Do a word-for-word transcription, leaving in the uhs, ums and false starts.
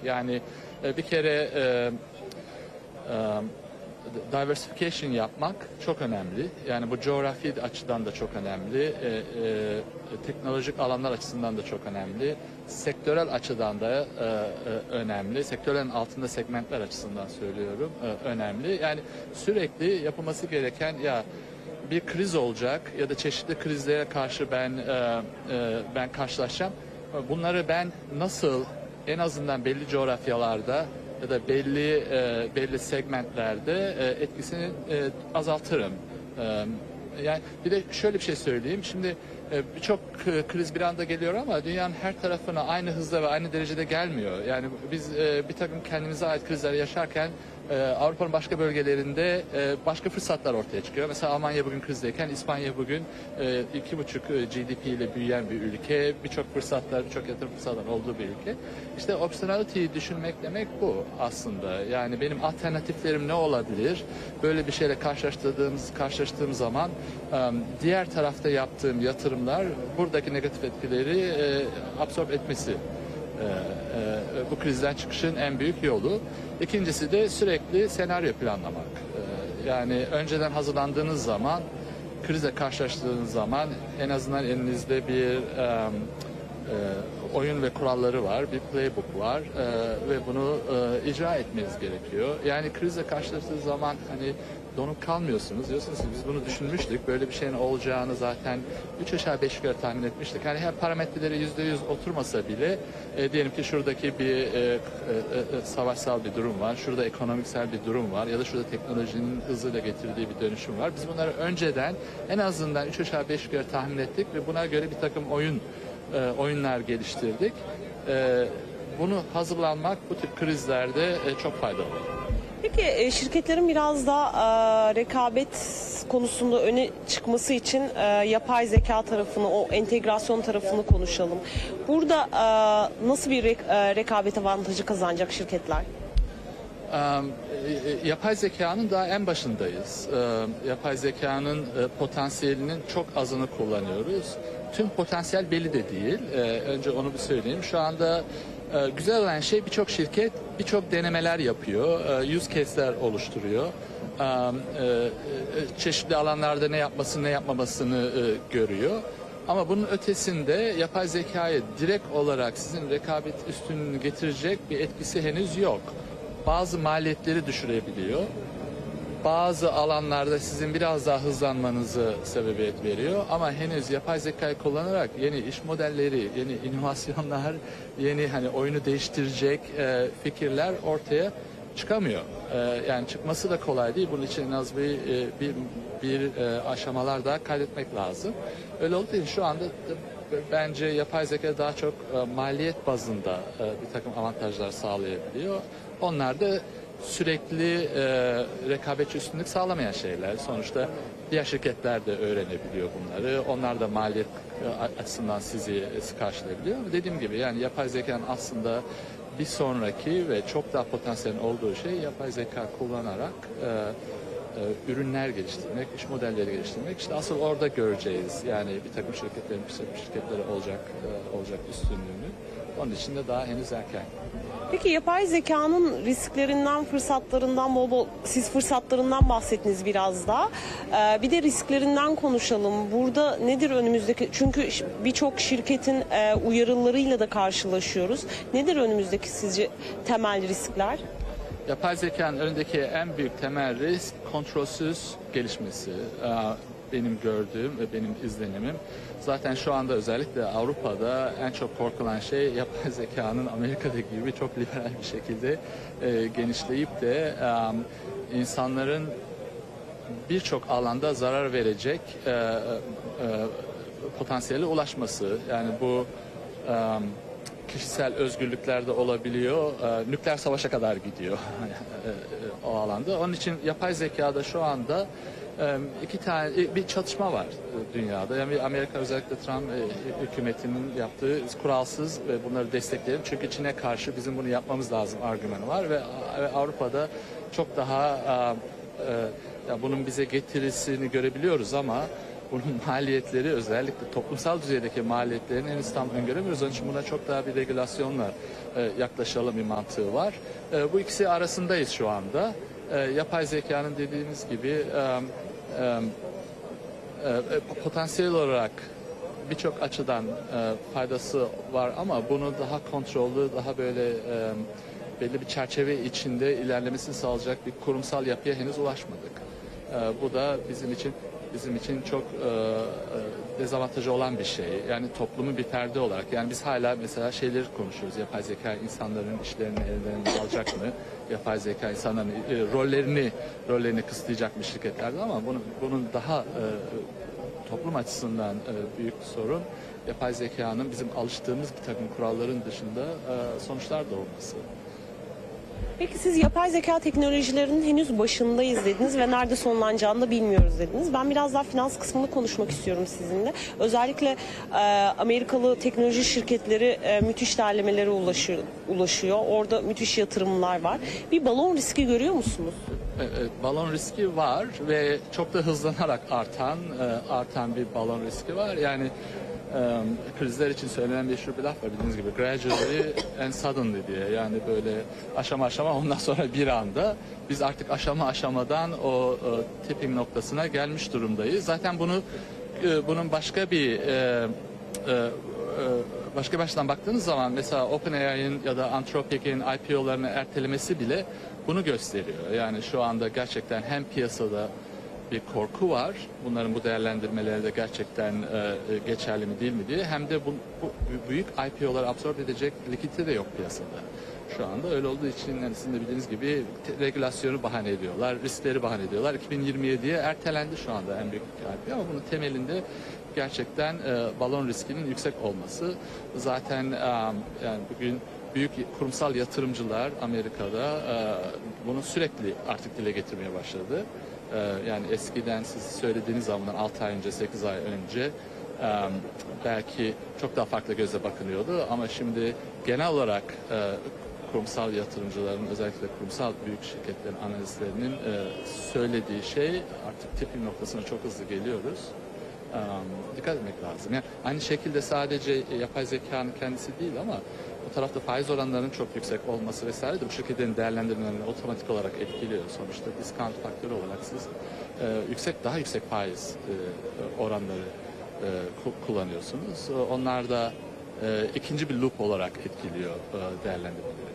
Yani e, bir kere e, e, diversification yapmak çok önemli. Yani bu coğrafi açıdan da çok önemli. E, e, teknolojik alanlar açısından da çok önemli. Sektörel açıdan da e, e, önemli. Sektörlerin altında segmentler açısından söylüyorum e, önemli. Yani sürekli yapılması gereken ya bir kriz olacak ya da çeşitli krizlere karşı ben e, e, ben karşılaşacağım. Bunları ben nasıl en azından belli coğrafyalarda ya da belli e, belli segmentlerde e, etkisini e, azaltırım. E, yani bir de şöyle bir şey söyleyeyim. Şimdi e, birçok kriz bir anda geliyor ama dünyanın her tarafına aynı hızda ve aynı derecede gelmiyor. Yani biz e, bir takım kendimize ait krizler yaşarken e, Avrupa'nın başka bölgelerinde e, başka fırsatlar ortaya çıkıyor. Mesela Almanya bugün krizdeyken İspanya bugün e, iki buçuk G D P ile büyüyen bir ülke. Birçok fırsatlar, birçok yatırım fırsatlar olduğu bir ülke. İşte optionality'yi düşünmek demek bu aslında. Yani benim alternatiflerim ne olabilir? Böyle bir şeyle karşılaştığımız karşılaştığım zaman diğer tarafta yaptığım yatırımlar buradaki negatif etkileri e, absorbe etmesi. E, e, bu krizden çıkışın en büyük yolu. İkincisi de sürekli senaryo planlamak. E, yani önceden hazırlandığınız zaman, krizle karşılaştığınız zaman en azından elinizde bir e, e, oyun ve kuralları var, bir playbook var e, ve bunu e, icra etmeniz gerekiyor. Yani krizle karşılaştığınız zaman hani donup kalmıyorsunuz. Diyorsunuz ki biz bunu düşünmüştük. Böyle bir şeyin olacağını zaten üç aşağı beş yukarı tahmin etmiştik. Yani her parametreleri yüzde yüz oturmasa bile e, diyelim ki şuradaki bir e, e, e, savaşsal bir durum var. Şurada ekonomiksel bir durum var. Ya da şurada teknolojinin hızıyla getirdiği bir dönüşüm var. Biz bunları önceden en azından üç aşağı beş yukarı tahmin ettik ve buna göre bir takım oyun e, oyunlar geliştirdik. E, bunu hazırlanmak bu tip krizlerde e, çok faydalı. Peki şirketlerin biraz da e, rekabet konusunda öne çıkması için e, yapay zeka tarafını, o entegrasyon tarafını konuşalım. Burada e, nasıl bir re, e, rekabet avantajı kazanacak şirketler? Um, yapay zekanın daha en başındayız. Um, yapay zekanın uh, potansiyelinin çok azını kullanıyoruz. Tüm potansiyel belli de değil. Uh, önce onu bir söyleyeyim. Şu anda uh, güzel olan şey birçok şirket birçok denemeler yapıyor. Uh, use case'ler oluşturuyor. Um, uh, çeşitli alanlarda ne yapmasını ne yapmamasını uh, görüyor. Ama bunun ötesinde yapay zekaya direkt olarak sizin rekabet üstünlüğünü getirecek bir etkisi henüz yok. Bazı maliyetleri düşürebiliyor. Bazı alanlarda sizin biraz daha hızlanmanızı sebebiyet veriyor. Ama henüz yapay zekayı kullanarak yeni iş modelleri, yeni inovasyonlar, yeni hani oyunu değiştirecek e, fikirler ortaya çıkamıyor. E, yani çıkması da kolay değil. Bunun için en az bir e, bir, bir e, aşamalar daha kaydetmek lazım. Öyle olduğu için şu anda bence yapay zeka daha çok e, maliyet bazında e, bir takım avantajlar sağlayabiliyor. Onlar da sürekli e, rekabetçi üstünlük sağlamayan şeyler. Sonuçta diğer şirketler de öğrenebiliyor bunları. Onlar da maliyet e, açısından sizi e, karşılayabiliyor. Dediğim gibi yani yapay zekanın aslında bir sonraki ve çok daha potansiyelin olduğu şey yapay zeka kullanarak e, e, ürünler geliştirmek, iş modelleri geliştirmek. İşte asıl orada göreceğiz. Yani bir takım şirketlerin bir takım şirketlere olacak e, olacak üstünlüğünü. Onun için de daha henüz erken. Peki yapay zekanın risklerinden, fırsatlarından, bol bol siz fırsatlarından bahsettiniz biraz da. Ee, bir de risklerinden konuşalım. Burada nedir önümüzdeki? Çünkü birçok şirketin e, uyarılarıyla da karşılaşıyoruz. Nedir önümüzdeki sizce temel riskler? Yapay zekanın önündeki en büyük temel risk kontrolsüz gelişmesi. Ee, benim gördüğüm ve benim izlenimim. Zaten şu anda özellikle Avrupa'da en çok korkulan şey yapay zekanın Amerika'daki gibi çok liberal bir şekilde e, genişleyip de e, insanların birçok alanda zarar verecek e, e, potansiyele ulaşması. Yani bu e, kişisel özgürlüklerde olabiliyor, e, nükleer savaşa kadar gidiyor e, e, o alanda. Onun için yapay zekada şu anda iki tane bir çatışma var dünyada. Yani Amerika özellikle Trump hükümetinin yaptığı kuralsız ve bunları destekleyelim. Çünkü Çin'e karşı bizim bunu yapmamız lazım argümanı var ve Avrupa'da çok daha ya bunun bize getirisini görebiliyoruz ama bunun maliyetleri, özellikle toplumsal düzeydeki maliyetlerini henüz tam öngöremiyoruz. Onun için buna çok daha bir regülasyonla e, yaklaşalım bir mantığı var. E, bu ikisi arasındayız şu anda. E, yapay zekanın dediğimiz gibi e, e, e, potansiyel olarak birçok açıdan e, faydası var ama bunu daha kontrollü, daha böyle e, belli bir çerçeve içinde ilerlemesini sağlayacak bir kurumsal yapıya henüz ulaşmadık. E, bu da bizim için bizim için çok e, e, dezavantajı olan bir şey. Yani toplumun bir ferdi olarak. Yani biz hala mesela şeyleri konuşuyoruz. Yapay zeka insanların işlerini ellerine alacak mı? Yapay zeka insanların e, rollerini rollerini kısıtlayacak mı şirketlerde, ama bunun bunun daha e, toplum açısından e, büyük bir sorun. Yapay zekanın bizim alıştığımız bir takım kuralların dışında e, sonuçlar doğurması. Peki siz yapay zeka teknolojilerinin henüz başındayız dediniz ve nerede sonlanacağını da bilmiyoruz dediniz. Ben biraz daha finans kısmını konuşmak istiyorum sizinle. Özellikle e, Amerikalı teknoloji şirketleri e, müthiş değerlemelere ulaşıyor, ulaşıyor. Orada müthiş yatırımlar var. Bir balon riski görüyor musunuz? Evet, balon riski var ve çok da hızlanarak artan e, artan bir balon riski var. Yani e, krizler için söylenen bir bir laf var bildiğiniz gibi, gradually and suddenly diye. Yani böyle aşama aşama, ondan sonra bir anda. Biz artık aşama aşamadan o e, tipping noktasına gelmiş durumdayız. Zaten bunu e, bunun başka bir e, e, e, başka bir açıdan baktığınız zaman mesela OpenAI'nin ya da Anthropic'in I P O'larını ertelemesi bile bunu gösteriyor. Yani şu anda gerçekten hem piyasada bir korku var, bunların bu değerlendirmeleri de gerçekten e, geçerli mi değil mi diye, hem de bu, bu büyük I P O'ları absorbe edecek likidite de yok piyasada. Şu anda öyle olduğu için yani sizin de bildiğiniz gibi regülasyonu bahane ediyorlar, riskleri bahane ediyorlar. iki bin yirmi yediye ertelendi şu anda en büyük I P O, ama bunun temelinde gerçekten e, balon riskinin yüksek olması. Zaten e, yani bugün büyük kurumsal yatırımcılar Amerika'da e, bunu sürekli artık dile getirmeye başladı. E, yani eskiden siz söylediğiniz zaman altı ay önce, sekiz ay önce e, belki çok daha farklı göze bakılıyordu, ama şimdi genel olarak e, kurumsal yatırımcıların, özellikle kurumsal büyük şirketlerin analistlerinin e, söylediği şey, artık tipping noktasına çok hızlı geliyoruz. Um, dikkat etmek lazım. Yani aynı şekilde sadece yapay zekanın kendisi değil, ama o tarafta faiz oranlarının çok yüksek olması vesaire de bu şirketlerin değerlendirmelerini otomatik olarak etkiliyor. Sonuçta discount faktörü olarak siz e, yüksek daha yüksek faiz e, oranları e, kullanıyorsunuz. Onlar da e, ikinci bir loop olarak etkiliyor e, değerlendirmeleri.